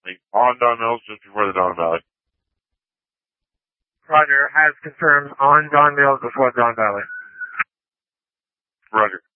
Like, on Don Mills, just before the Don Valley. Roger, has confirmed on Don Mills before Don Valley. Roger.